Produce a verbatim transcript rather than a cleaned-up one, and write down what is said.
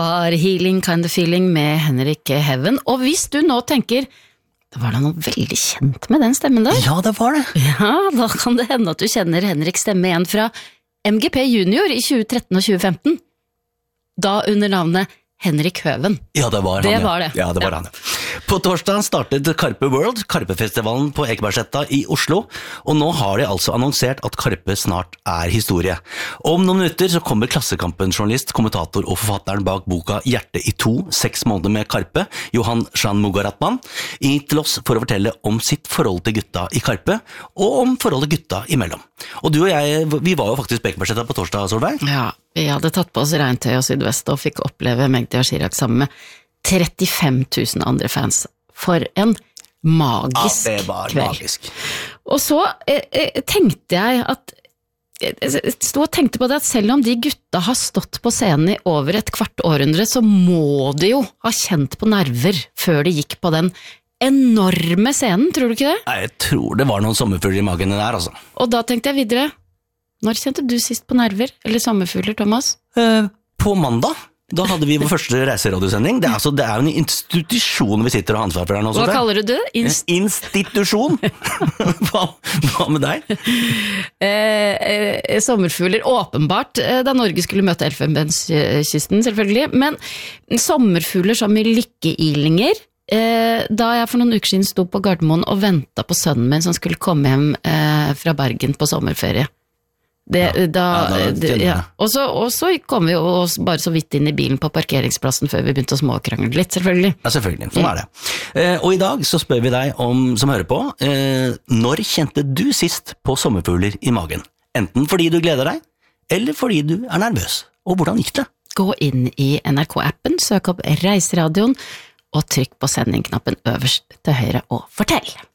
var Healing Kind of Feeling med Henrik Heaven. Og hvis du nå tenker, det var da noe veldig kjent med den stemmen der. Ja, det var det. Ja, da kan det hende at du kjenner Henriks stemme igjen fra M G P Junior i tjue tretten og tjue femten. Da under navnet Henrik Høven. Ja, det var han. Det ja. var det. Ja, det var Ja. han. På torsdag startet Karpe World, Karpefestivalen på Ekebergsletta i Oslo, og nå har de altså annonsert at Karpe snart er historie. Om noen minutter så kommer Klassekampen-journalist, kommentator og forfatteren bak boka Hjerte i to, seks måneder med Karpe, Johan Jean Mugaratman, inn til oss for å fortelle om sitt forhold til gutta i Karpe, og om forholdet gutta imellom. Og du og jeg, vi var jo faktisk på Ekebergsletta på torsdag, Solveig. Ja, vi hadde tatt på oss regntøy og sydvest og fikk oppleve Magdi og Chirag sammen med trettifem tusen andre fans. For en magisk Ja, det var kveld. magisk. Og så eh, tenkte jeg at jeg stod og tenkte på det at selv om de gutta har stått på scenen i over et kvart århundre, så må de jo ha kjent på nerver før de gikk på den enorme scenen, tror du ikke det? Nei, jeg tror det var noen sommerfugler i magen der, altså. Og da tenkte jeg videre, når kjente du sist på nerver, eller sommerfugler, Thomas? Eh, på mandag, da hadde vi vår første reiseradiosending. Det er, altså, det er jo en institusjon vi sitter og har ansvar for her nå. Hva kaller du det? Inst- Institusjon? hva, hva med deg? Eh, eh, sommerfugler, åpenbart, eh, da Norge skulle møte Elfenbenskysten, selvfølgelig, men sommerfugler som i lykkeilinger, eh, da jeg for noen uker siden sto på Gardermoen og ventet på sønnen min som skulle komme hjem eh, fra Bergen på sommerferie. Det, Ja. da, Ja, da det, kjenner jeg. ja. Og, så, og så kom vi jo oss bare så vidt inn i bilen på parkeringsplassen før vi begynte å småkrangle litt, selvfølgelig. Ja, selvfølgelig. Sånn er det. Eh, og i dag så spør vi deg om, som hører på, eh, når kjente du sist på sommerfugler i magen? Enten fordi du gleder deg, eller fordi du er nervøs. Og hvordan gikk det? Gå inn i N R K-appen, søk opp Reiseradioen, og trykk på sendingknappen øverst til høyre og fortell.